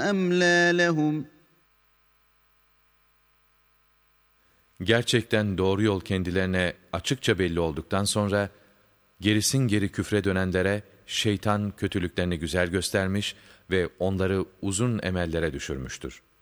وَأَمْلَى لَهُمْ. Gerçekten doğru yol kendilerine açıkça belli olduktan sonra, gerisin geri küfre dönenlere şeytan kötülüklerini güzel göstermiş ve onları uzun emellere düşürmüştür.